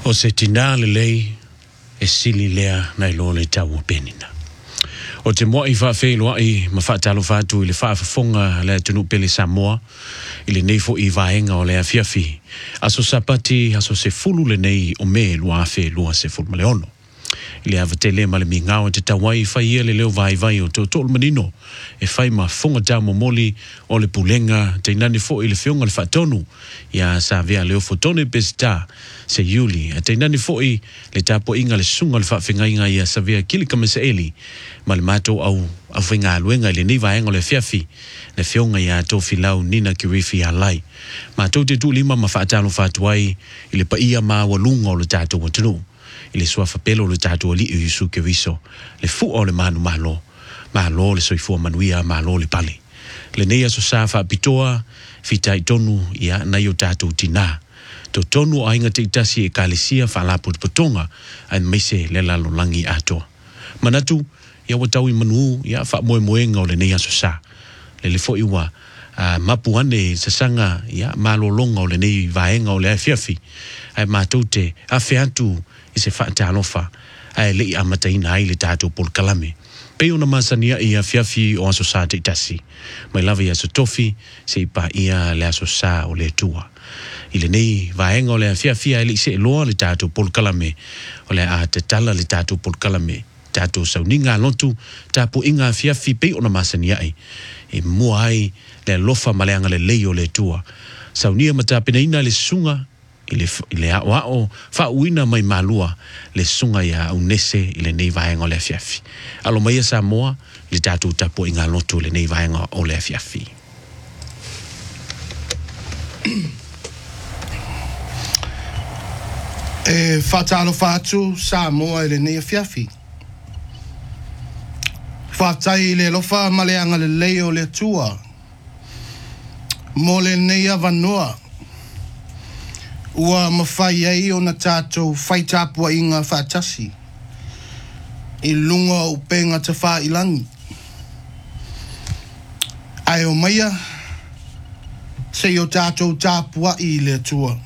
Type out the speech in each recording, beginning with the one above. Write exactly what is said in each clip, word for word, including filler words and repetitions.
O se tina le lei e sili lea na ilo le tau penina. O te moa i whawhi loa i ma whaatalo whātu i le whaafafonga le tunu pele Samoa i le neifo i vaenga o le awhiawhi. Aso sapati aso se fulu le nei o me lua awhi lua se fulu ma le ono. I le awatele ma le mingao te tawai i whaia le leo vai vai o tō tōlu manino e whai ma fonga tau momoli o le pulenga te inani fo i le whionga le whaatonu ia sa vea leo fotone pesta se yuli a te inani fo i le tapo inga le sunga le whaafenga inga ia sa vea kili kamesa eli ma le mato au a whinga aluenga i le ni vaenga o le whiawhi le whionga ia tō filau nina ki rifi a lai ma tō te tū lima ma whaatalo whaatuai i le paia ma walunga o le tātou watunu i le sua whapelo le tātou li i Yusu ke viso le fu o le manu malo malo le soifua manuia malo le pali le neia so sa whaapitoa fitai tonu ia nai o tātou tina to tonu a inga te itasi e kālesia whaalapu te potonga ai meise le lalo langi atoa manatu ia watau i manu ia wha moe moenga o le neia so sa le le fo iwa uh, mapu ane sasanga ia malolonga o le nei vaenga o le awhiawhi ai mātou te awhi atu i se whaatalofa ai le i amataina ai le tātou pol kalame. Pei ona masania i a whiawhi o aso sa te itasi. Mai lawa i aso tofi se i pa ia le aso sa o le tua. I le nei vaenga o le whiawhi ai le i se loa le tātou pol kalame o le a te tala le tātou pol kalame. Tātou sauninga lotu tāpo inga whiawhi pei ona masania ai. E mua ai le lofa maleanga le lei o le tua. Saunia matapena ina le sunga i le, i le ao ao whauina mai malua le sunga ia unese i le nei vaenga o le awhiawhi. Alo mai a Samoa le tātou tapo inga lotu le nei vaenga o le awhiawhi. E whatalo whātu Samoa i le nei awhiawhi. Whatai le lofa maleanga le lei o le tua. Mo le nei avanua. Ua mawhai ai o na tātou whaitapua inga whaatasi. I lunga o penga te whailangi. Ai o maia, se o tātou tāpua i le tua.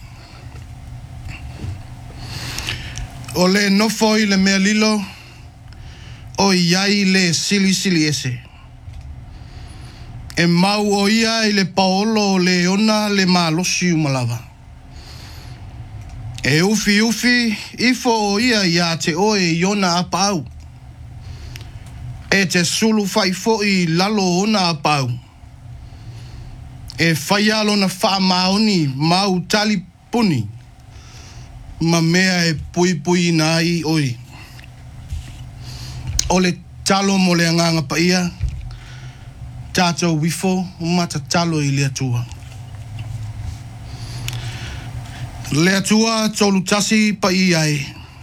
O le nofo i le mea lilo, o iai le sili sili ese. E mau o ia i le paolo o le ona le malosi umalawa. E ufi ufi, ifo o ia ia te oe iona apau. E te sulu fai fo i lalo ona apau. E fai alo na wha maoni mau tali puni. Ma mea e pui pui na ai oi. O le talo mo le anganga pa ia. Tātou wifo, mata talo i le atua. Le atua tolu tasi pa i ai.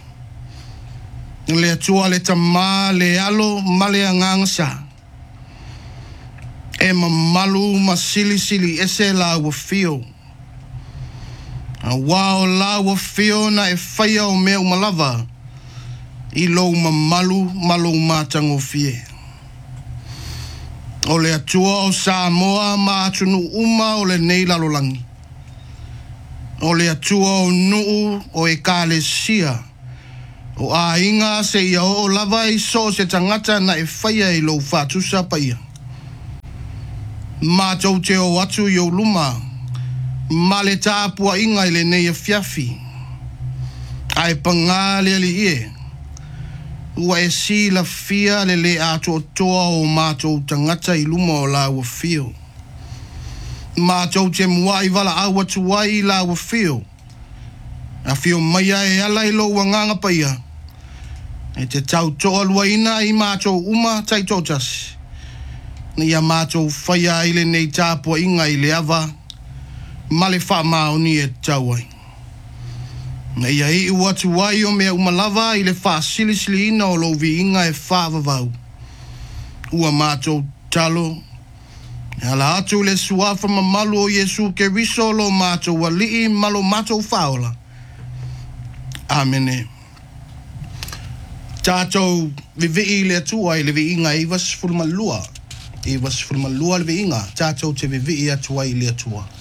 Le atua le tamā le alo ma le anganga sa. E ma malu ma sili sili ese la ua fio. A wao la ua fio na e whaia o mea umalawa. I lou ma malu malu mātango fie. O le atua o Samoa ma atunu uma o le nei lalolangi. O le atua o nuu o e kālesia. O a inga se ia o lava i so se tangata na e whaia i lou whātusa pa ia. Mātou te o atu i o luma. Ma le tāpua inga i le nei a whiawhi. Ai pangāle ali ie. Ua e si la fia le le ato toa o mātou tangata i luma o la ua fio. Mātou te mua i wala awa tuai i la ua fio. A fio maia e ala i lo wanganga pa ia. E te tau toa luaina i mātou uma taitotas. Ni a mātou whaia i le nei tāpua inga i le ava. Ma le wha maoni e tauai. Na ia i ua tuai o mea umalawa i le wha sili sili ina o lo vi inga e wha vavau. Ua mātou talo. Ala atu le suafa mamalu o Yesu ke riso lo mātou walii malo mātou whaola. Amene. Tātou vivi le atua i le vi inga i was fulmalua. I was fulmalua le vi inga. Tātou te vivi i atua i le atua.